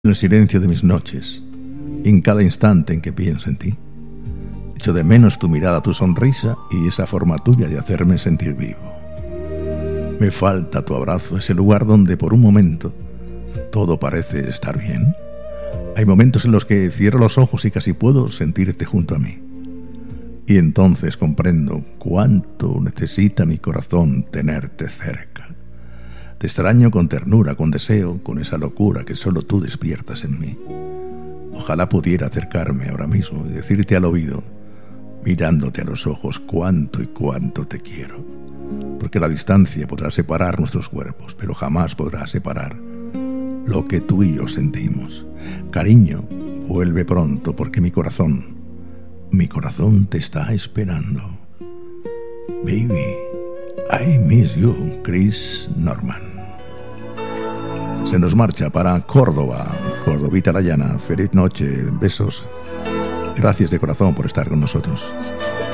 En el silencio de mis noches, en cada instante en que pienso en ti, echo de menos tu mirada, tu sonrisa y esa forma tuya de hacerme sentir vivo. Me falta tu abrazo, ese lugar donde por un momento todo parece estar bien. Hay momentos en los que cierro los ojos y casi puedo sentirte junto a mí. Y entonces comprendo cuánto necesita mi corazón tenerte cerca. Te extraño con ternura, con deseo, con esa locura que solo tú despiertas en mí. Ojalá pudiera acercarme ahora mismo y decirte al oído, mirándote a los ojos, cuánto y cuánto te quiero. Porque la distancia podrá separar nuestros cuerpos, pero jamás podrá separar lo que tú y yo sentimos. Cariño, vuelve pronto porque mi corazón te está esperando. Baby, I miss you, Chris Norman. Se nos marcha para Córdoba, Cordovita la Llana. Feliz noche, besos. Gracias de corazón por estar con nosotros.